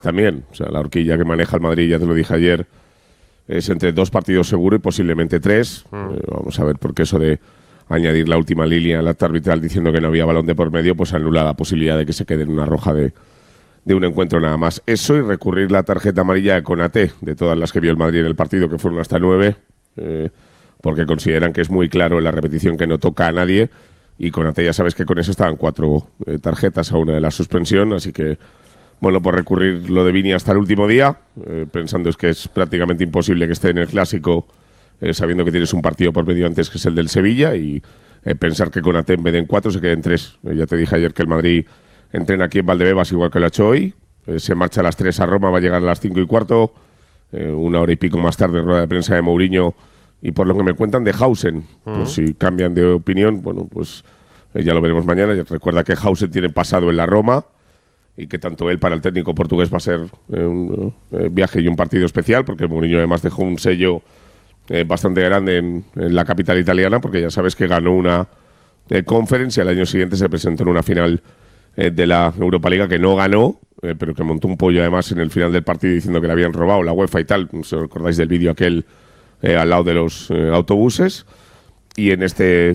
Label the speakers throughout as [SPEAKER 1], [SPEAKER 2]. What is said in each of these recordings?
[SPEAKER 1] también. O sea, la horquilla que maneja el Madrid, ya te lo dije ayer, es entre 2 partidos seguro y posiblemente 3. Vamos a ver, porque eso de añadir la última línea al acta arbitral diciendo que no había balón de por medio, pues anula la posibilidad de que se quede en una roja de un encuentro nada más. Eso y recurrir la tarjeta amarilla de Konaté, de todas las que vio el Madrid en el partido, que fueron hasta 9, porque consideran que es muy claro en la repetición que no toca a nadie, y Konaté ya sabes que con eso estaban 4 tarjetas a una de la suspensión, así que bueno, por recurrir lo de Vini hasta el último día, pensando es que es prácticamente imposible que esté en el Clásico, sabiendo que tienes un partido por medio antes que es el del Sevilla, y pensar que Konaté en vez de en 4 se quede en 3. Ya te dije ayer que el Madrid entrena aquí en Valdebebas igual que lo ha hecho hoy, se marcha a las 3 a Roma, va a llegar a las 5:15, 1 hora y pico más tarde rueda de prensa de Mourinho, y por lo que me cuentan de Hausen, pues si cambian de opinión, bueno, pues ya lo veremos mañana. Recuerda que Hausen tiene pasado en la Roma, y que tanto él para el técnico portugués va a ser un viaje y un partido especial, porque Mourinho además dejó un sello bastante grande en la capital italiana, porque ya sabes que ganó una Conference y al año siguiente se presentó en una final de la Europa Liga que no ganó, pero que montó un pollo además en el final del partido diciendo que le habían robado la UEFA y tal. No sé si os acordáis del vídeo aquel al lado de los autobuses. Y en este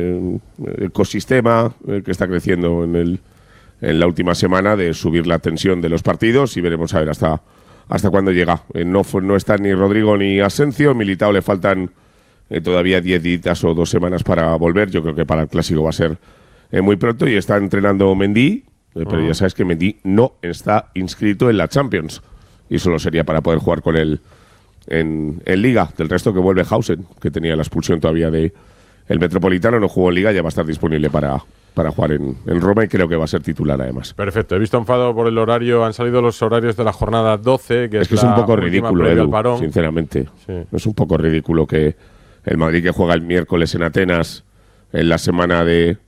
[SPEAKER 1] ecosistema que está creciendo en la última semana de subir la tensión de los partidos, y veremos a ver hasta cuándo llega. No están ni Rodrigo ni Asensio. Militao le faltan todavía 10 días o 2 semanas para volver. Yo creo que para el Clásico va a ser muy pronto, y está entrenando Mendy, pero ya sabes que Mendy no está inscrito en la Champions, y solo sería para poder jugar con él en Liga. Del resto que vuelve Hausen, que tenía la expulsión todavía de el Metropolitano, no jugó en Liga, ya va a estar disponible para jugar en Roma, y creo que va a ser titular además.
[SPEAKER 2] Perfecto, he visto enfado por el horario, han salido los horarios de la jornada 12, que es
[SPEAKER 1] un poco ridículo, Edu, sinceramente. Sí. Es un poco ridículo que el Madrid, que juega el miércoles en Atenas, en la semana de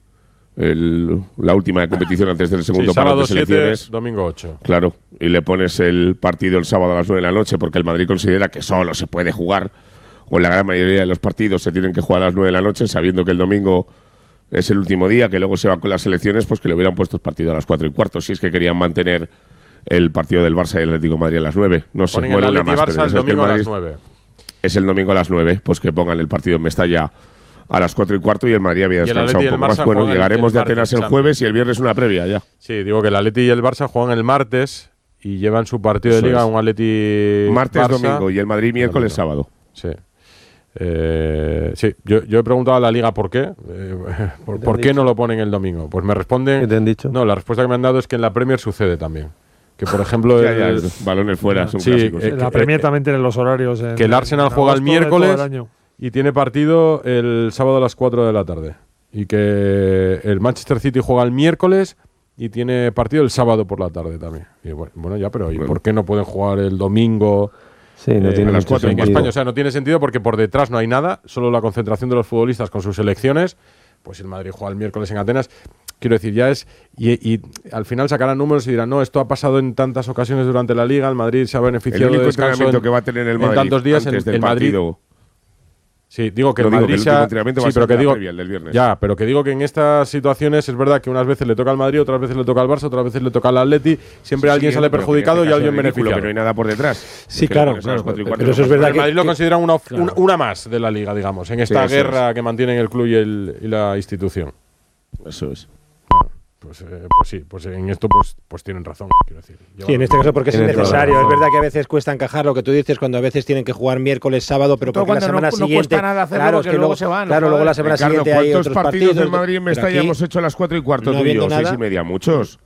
[SPEAKER 1] la última de competición antes del segundo parón de selecciones.
[SPEAKER 2] 7, domingo 8.
[SPEAKER 1] Claro, y le pones el partido el sábado a las 9 de la noche, porque el Madrid considera que solo se puede jugar, o en la gran mayoría de los partidos se tienen que jugar a las 9 de la noche, sabiendo que el domingo es el último día, que luego se va con las selecciones, pues que le hubieran puesto el partido a las 4:15, si es que querían mantener el partido del Barça y el Atlético de Madrid a las 9. No sé,
[SPEAKER 2] bueno, una más, pero el domingo a las 9.
[SPEAKER 1] Es el domingo a las 9, pues que pongan el partido en Mestalla a las 4:15, y el Madrid había descansado un poco más. Bueno, llegaremos de Atenas el jueves y el viernes una previa ya.
[SPEAKER 2] Sí, digo que el Atleti y el Barça juegan el martes y llevan su partido de Liga, un Atleti
[SPEAKER 1] martes,
[SPEAKER 2] Barça,
[SPEAKER 1] domingo, y el Madrid miércoles, sábado.
[SPEAKER 2] Sí. Sí, yo he preguntado a la Liga por qué. ¿Por qué no lo ponen el domingo? Pues me responden.
[SPEAKER 3] ¿Qué te han dicho?
[SPEAKER 2] No, la respuesta que me han dado es que en la Premier sucede también. Que por ejemplo.
[SPEAKER 1] Balones fuera, son clásicos.
[SPEAKER 4] La Premier también tiene los horarios.
[SPEAKER 2] Que el Arsenal juega el miércoles y tiene partido el sábado a las 4 de la tarde. Y que el Manchester City juega el miércoles y tiene partido el sábado por la tarde también. Y bueno, ya, pero ¿y por qué no pueden jugar el domingo?
[SPEAKER 3] Sí, no tiene
[SPEAKER 2] las 4 en España? O sea, no tiene sentido, porque por detrás no hay nada, solo la concentración de los futbolistas con sus selecciones. Pues el Madrid juega el miércoles en Atenas. Quiero decir, ya es. Y al final sacarán números y dirán, no, esto ha pasado en tantas ocasiones durante la Liga, el Madrid se ha beneficiado de descanso
[SPEAKER 1] que va a tener el Madrid
[SPEAKER 2] en tantos días
[SPEAKER 1] antes del
[SPEAKER 2] el Madrid.
[SPEAKER 1] Partido.
[SPEAKER 2] Sí, digo que el Madrid
[SPEAKER 1] sí, pero que digo
[SPEAKER 2] pero que digo que en estas situaciones es verdad que unas veces le toca al Madrid, otras veces le toca al Barça, otras veces le toca al Atleti, siempre alguien sale perjudicado y alguien beneficiado.
[SPEAKER 1] Que no hay nada por detrás.
[SPEAKER 4] Sí, claro.
[SPEAKER 2] Pero eso es verdad que el Madrid lo considera una más de la Liga, digamos, en esta guerra que mantienen el club y la institución.
[SPEAKER 1] Eso es.
[SPEAKER 2] Pues sí, pues en esto pues tienen razón, quiero decir.
[SPEAKER 5] Sí, en este caso porque es innecesario. Es verdad que a veces cuesta encajar lo que tú dices cuando a veces tienen que jugar miércoles, sábado, pero porque la semana siguiente…
[SPEAKER 4] No cuesta nada hacerlo, claro, que luego se van.
[SPEAKER 5] Claro, luego la semana siguiente hay otros partidos.
[SPEAKER 1] ¿Cuántos partidos del Madrid en Mestalla hemos hecho a las 4:15 tú y yo? 6:30, muchos.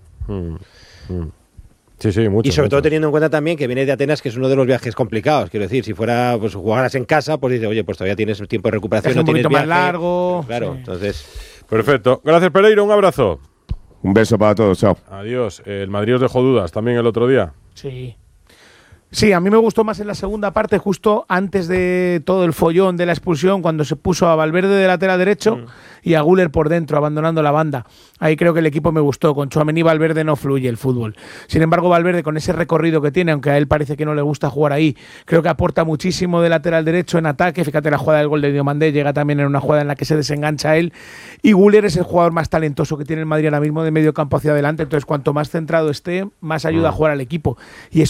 [SPEAKER 2] Sí, muchos.
[SPEAKER 5] Y sobre todo teniendo en cuenta también que viene de Atenas, que es uno de los viajes complicados. Quiero decir, si fuera, pues jugaras en casa, pues dices, oye, pues todavía tienes tiempo de recuperación, no tienes viaje.
[SPEAKER 4] Es un poquito más largo.
[SPEAKER 5] Claro, entonces…
[SPEAKER 2] Perfecto. Gracias, Pereiro. Un abrazo.
[SPEAKER 1] Un beso para todos, chao.
[SPEAKER 2] Adiós. El Madrid os dejó dudas también el otro día.
[SPEAKER 4] Sí. Sí, a mí me gustó más en la segunda parte, justo antes de todo el follón de la expulsión, cuando se puso a Valverde de lateral derecho y a Güler por dentro, abandonando la banda. Ahí creo que el equipo me gustó. Con Tchouaméni y Valverde no fluye el fútbol. Sin embargo, Valverde, con ese recorrido que tiene, aunque a él parece que no le gusta jugar ahí, creo que aporta muchísimo de lateral derecho en ataque. Fíjate la jugada del gol de Diomandé, llega también en una jugada en la que se desengancha él. Y Güler es el jugador más talentoso que tiene el Madrid ahora mismo de medio campo hacia adelante. Entonces, cuanto más centrado esté, más ayuda a jugar al equipo. Y eso